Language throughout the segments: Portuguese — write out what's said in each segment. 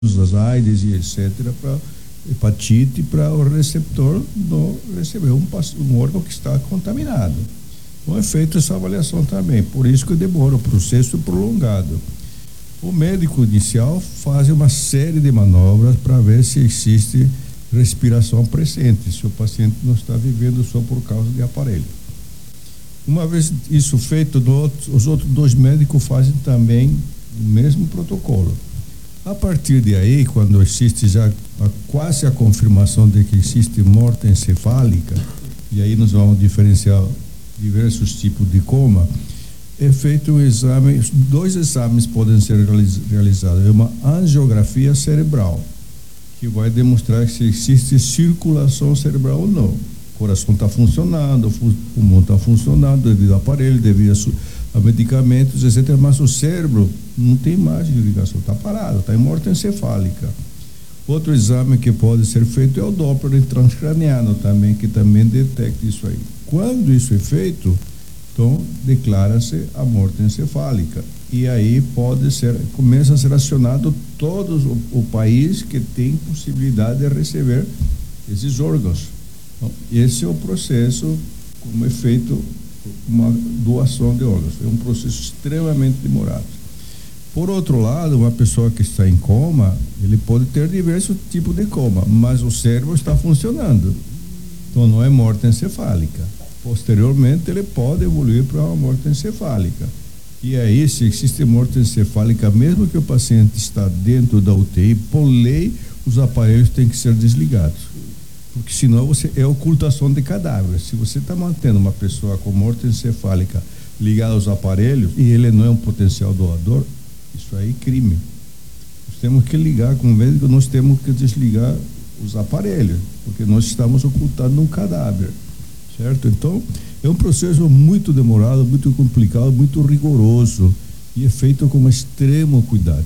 as AIDS e etc., para hepatite, para o receptor não receber um órgão que está contaminado. Então é feita essa avaliação também, por isso que demora o processo prolongado. O médico inicial faz uma série de manobras para ver se existe respiração presente, se o paciente não está vivendo só por causa de aparelho. Uma vez isso feito, os outros 2 médicos fazem também o mesmo protocolo. A partir de aí, quando existe já quase a confirmação de que existe morte encefálica, e aí nós vamos diferenciar diversos tipos de coma, é feito um exame, 2 exames podem ser realizados. É uma angiografia cerebral, que vai demonstrar se existe circulação cerebral ou não. O coração está funcionando, o pulmão está funcionando devido ao aparelho, devido a medicamentos, etc. Mas o cérebro não tem mais ligação, está parado, está em morte encefálica. Outro exame que pode ser feito é o Doppler transcraniano também, que também detecta isso aí. Quando isso é feito, então declara-se a morte encefálica. E aí começa a ser acionado todo o país que tem possibilidade de receber esses órgãos. Então, esse é o processo, como é feito uma doação de órgãos. É um processo extremamente demorado. Por outro lado, uma pessoa que está em coma, ele pode ter diversos tipos de coma, mas o cérebro está funcionando. Então não é morte encefálica. Posteriormente, ele pode evoluir para uma morte encefálica. E aí, se existe morte encefálica, mesmo que o paciente está dentro da UTI, por lei, os aparelhos têm que ser desligados. Porque senão é ocultação de cadáver. Se você está mantendo uma pessoa com morte encefálica ligada aos aparelhos e ele não é um potencial doador, isso aí é crime. Nós temos que ligar com o médico, nós temos que desligar os aparelhos, porque nós estamos ocultando um cadáver, certo? Então, é um processo muito demorado, muito complicado, muito rigoroso e é feito com extremo cuidado.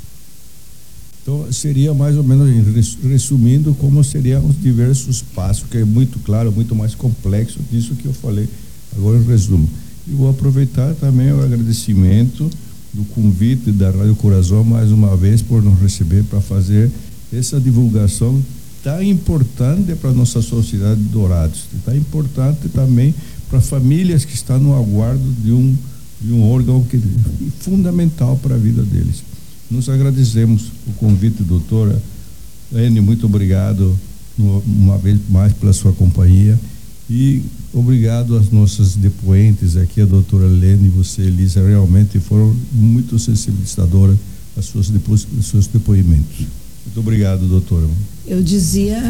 Então, seria mais ou menos, resumindo, como seriam os diversos passos, que é muito claro, muito mais complexo disso que eu falei agora em resumo. E vou aproveitar também o agradecimento do convite da Rádio Corazon, mais uma vez, por nos receber para fazer essa divulgação tão importante para a nossa sociedade de Dourados, tão importante também para famílias que estão no aguardo de um órgão que é fundamental para a vida deles. Nós agradecemos o convite, doutora Ene, muito obrigado uma vez mais pela sua companhia e obrigado às nossas depoentes aqui, a doutora Lene e você, Elisa, realmente foram muito sensibilizadoras aos seus depoimentos. Muito obrigado, doutora. Eu dizia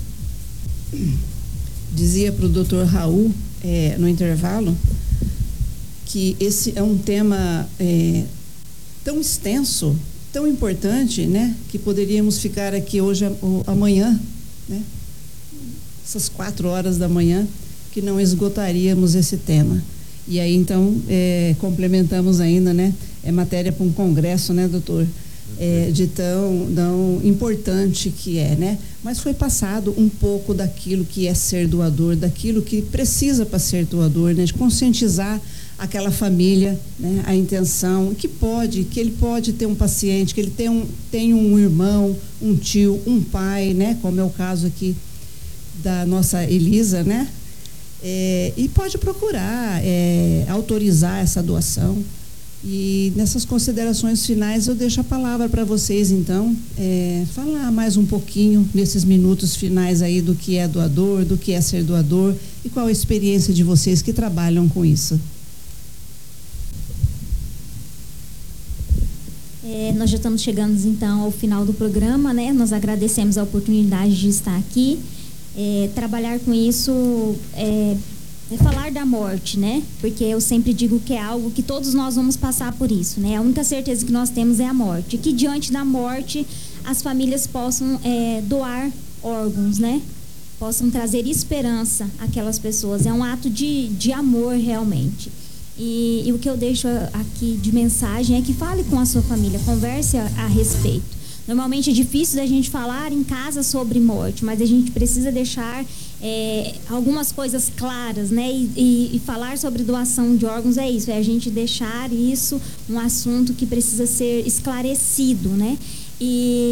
para o doutor Raul no intervalo que esse é um tema tão extenso, tão importante, né, que poderíamos ficar aqui hoje, amanhã, né, essas 4 horas da manhã, que não esgotaríamos esse tema. E aí, então, complementamos ainda, né, matéria para um congresso, né, doutor, de tão importante que é, né, mas foi passado um pouco daquilo que é ser doador, daquilo que precisa para ser doador, né, de conscientizar aquela família, né, a intenção que ele pode ter um paciente, que ele tem um irmão, um tio, um pai, né, como é o caso aqui da nossa Elisa, né, e pode procurar autorizar essa doação. E nessas considerações finais eu deixo a palavra para vocês, então, falar mais um pouquinho nesses minutos finais aí do que é doador, do que é ser doador e qual a experiência de vocês que trabalham com isso. Nós já estamos chegando então ao final do programa, né? Nós agradecemos a oportunidade de estar aqui. Trabalhar com isso é falar da morte, né? Porque eu sempre digo que é algo que todos nós vamos passar por isso, né? A única certeza que nós temos é a morte. E que diante da morte as famílias possam doar órgãos, né? Possam trazer esperança àquelas pessoas. É um ato de amor realmente. E o que eu deixo aqui de mensagem é que fale com a sua família, converse a respeito. Normalmente é difícil da gente falar em casa sobre morte, mas a gente precisa deixar algumas coisas claras, né? E falar sobre doação de órgãos é isso, é a gente deixar isso um assunto que precisa ser esclarecido, né?